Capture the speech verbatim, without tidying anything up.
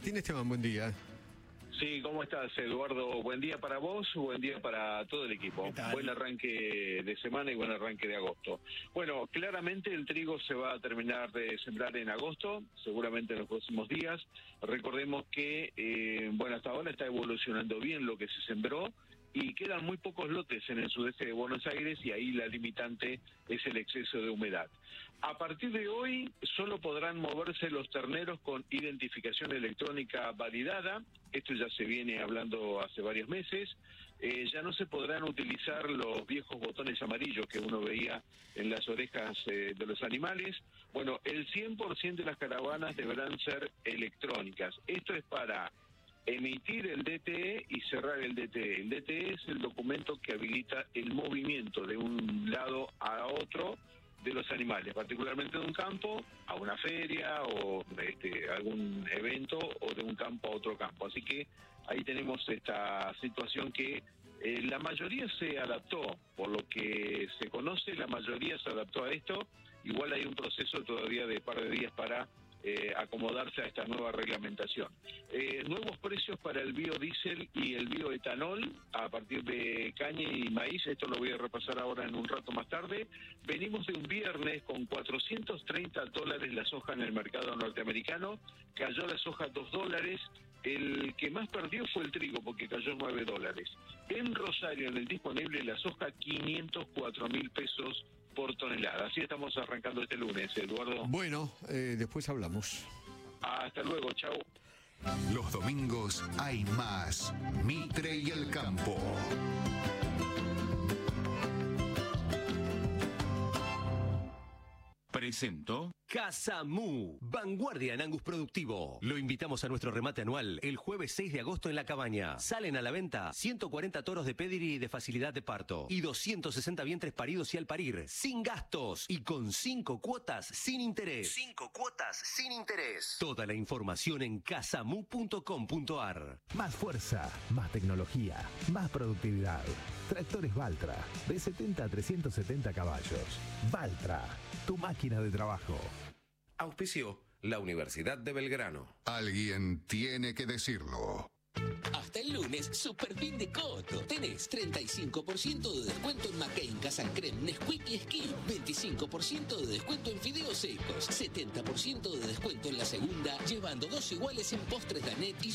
Martín Esteban, buen día. Sí, ¿cómo estás, Eduardo? Buen día para vos, buen día para todo el equipo. Buen arranque de semana y buen arranque de agosto. Bueno, claramente el trigo se va a terminar de sembrar en agosto, seguramente en los próximos días. Recordemos que, eh, bueno, hasta ahora está evolucionando bien lo que se sembró y quedan muy pocos lotes en el sudeste de Buenos Aires y ahí la limitante es el exceso de humedad. A partir de hoy solo podrán moverse los terneros con identificación electrónica validada. Esto ya se viene hablando hace varios meses. Eh, ya no se podrán utilizar los viejos botones amarillos que uno veía en las orejas eh, de los animales. Bueno, el cien por ciento de las caravanas deberán ser electrónicas. Esto es para emitir el D T E y cerrar el D T E. El D T E es el documento que habilita el movimiento de un lado a otro de los animales, particularmente de un campo a una feria o este, algún evento, o de un campo a otro campo. Así que ahí tenemos esta situación que eh, la mayoría se adaptó, por lo que se conoce, la mayoría se adaptó a esto. Igual hay un proceso todavía de par de días para Eh, acomodarse a esta nueva reglamentación. Eh, nuevos precios para el biodiesel y el bioetanol a partir de caña y maíz. Esto lo voy a repasar ahora en un rato más tarde. Venimos de un viernes con cuatrocientos treinta dólares la soja en el mercado norteamericano. Cayó la soja dos dólares. El que más perdió fue el trigo porque cayó nueve dólares. En Rosario, en el disponible, la soja quinientos cuatro mil pesos por tonelada. Así estamos arrancando este lunes, Eduardo. Bueno, eh, después hablamos. Hasta luego, chau. Los domingos hay más. Mitre y el campo. Presento Casa Mu, vanguardia en Angus productivo. Lo invitamos a nuestro remate anual el jueves seis de agosto en La Cabaña. Salen a la venta ciento cuarenta toros de pedigree de facilidad de parto y doscientos sesenta vientres paridos y al parir, sin gastos y con cinco cuotas sin interés. cinco cuotas sin interés. Toda la información en casamu punto com punto ar. Más fuerza, más tecnología, más productividad. Tractores Valtra, de setenta a trescientos setenta caballos. Valtra, tu máquina de trabajo. Auspició la Universidad de Belgrano. Alguien tiene que decirlo. Hasta el lunes, super fin de Coto. Tenés treinta y cinco por ciento de descuento en McCain, Casan Creme, Nesquik y Skin. veinticinco por ciento de descuento en fideos secos. setenta por ciento de descuento en la segunda, llevando dos iguales en postres Danet y